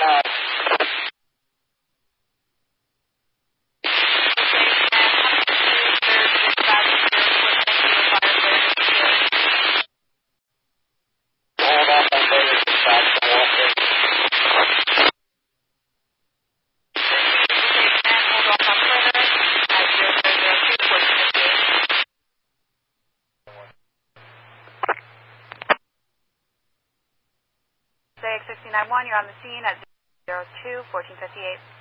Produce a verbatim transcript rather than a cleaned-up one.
six nine one, you're on the scene at zero two, fourteen fifty-eight.